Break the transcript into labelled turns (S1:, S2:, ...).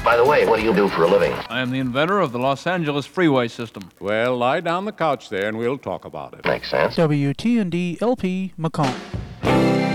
S1: By the way, what do you do for a living?
S2: I am the inventor of the Los Angeles freeway system.
S3: Well, lie down the couch there and we'll talk about it.
S1: Makes sense.
S4: WTND LP Macomb.